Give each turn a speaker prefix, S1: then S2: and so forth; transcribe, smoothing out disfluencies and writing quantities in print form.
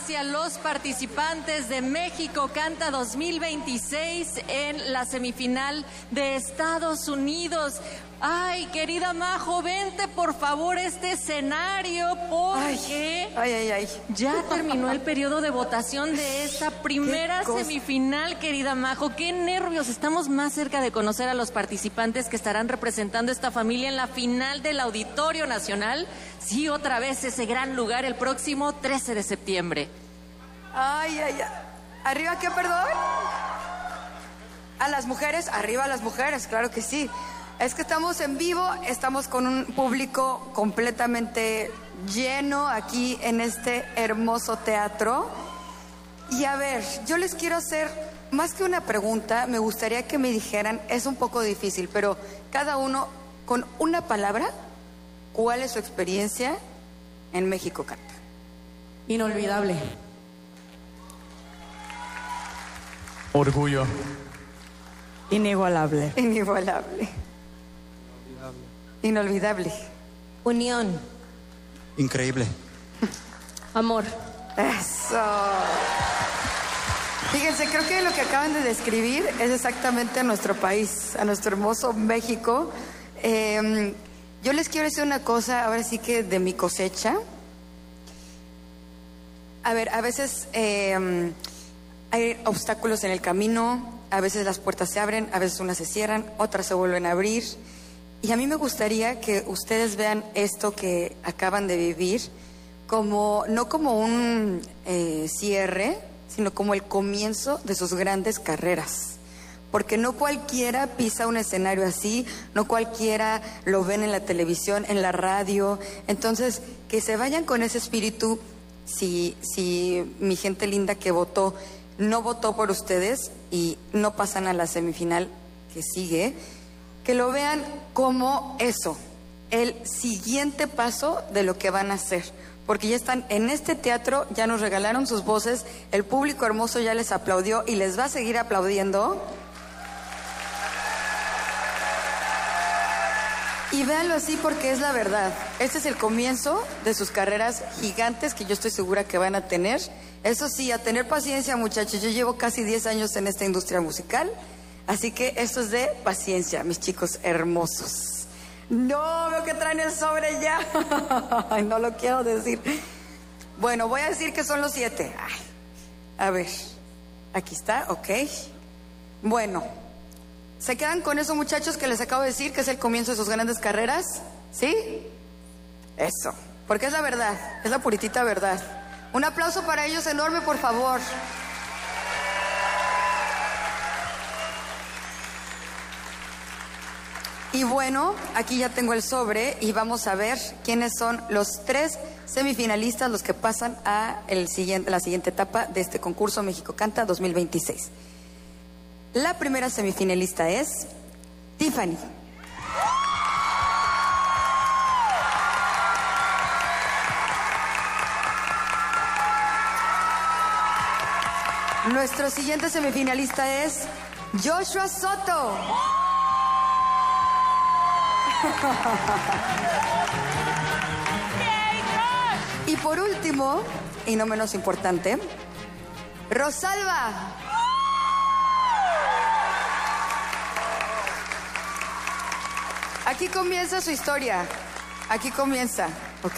S1: hacia los participantes de México Canta 2026 en la semifinal de Estados Unidos. Ay, querida Majo, vente por favor a este escenario porque ya terminó el periodo de votación de esta primera semifinal, querida Majo. Qué nervios, estamos más cerca de conocer a los participantes que estarán representando esta familia en la final del Auditorio Nacional. Sí, otra vez ese gran lugar el próximo 13 de septiembre.
S2: ¿Arriba qué, perdón? ¿A las mujeres? Arriba a las mujeres, claro que sí. Es que estamos en vivo, estamos con un público completamente lleno aquí en este hermoso teatro. Y a ver, yo les quiero hacer, más que una pregunta, me gustaría que me dijeran, es un poco difícil, pero cada uno con una palabra, ¿cuál es su experiencia en México Canta?
S3: Inolvidable.
S4: Orgullo.
S3: Inigualable.
S2: Inigualable. Inolvidable.
S3: Unión.
S4: Increíble.
S3: Amor.
S2: Eso. Fíjense, creo que lo que acaban de describir es exactamente a nuestro país, a nuestro hermoso México. Yo les quiero decir una cosa, ahora sí que de mi cosecha. A ver, a veces hay obstáculos en el camino, a veces las puertas se abren, a veces unas se cierran, otras se vuelven a abrir. Y a mí me gustaría que ustedes vean esto que acaban de vivir como, no como un cierre, sino como el comienzo de sus grandes carreras. Porque no cualquiera pisa un escenario así, no cualquiera lo ven en la televisión, en la radio. Entonces, que se vayan con ese espíritu. Si mi gente linda que votó no votó por ustedes y no pasan a la semifinal que sigue, que lo vean como eso, el siguiente paso de lo que van a hacer, porque ya están en este teatro, ya nos regalaron sus voces, el público hermoso ya les aplaudió y les va a seguir aplaudiendo. Y véanlo así porque es la verdad. Este es el comienzo de sus carreras gigantes que yo estoy segura que van a tener. Eso sí, a tener paciencia, muchachos. Yo llevo casi 10 años en esta industria musical. Así que esto es de paciencia, mis chicos hermosos. No, veo que traen el sobre ya. Ay, no lo quiero decir. Bueno, voy a decir que son los 7. Ay, a ver, aquí está, ok. Bueno, ¿se quedan con eso, muchachos, que les acabo de decir, que es el comienzo de sus grandes carreras? ¿Sí? Eso, porque es la verdad, es la puritita verdad. Un aplauso para ellos enorme, por favor. Y bueno, aquí ya tengo el sobre y vamos a ver quiénes son los 3 semifinalistas, los que pasan a la siguiente etapa de este concurso México Canta 2026. La primera semifinalista es Tiffany. Nuestro siguiente semifinalista es Joshua Soto. Y por último, y no menos importante, Rosalba. Aquí comienza su historia. Aquí comienza. ¿Ok?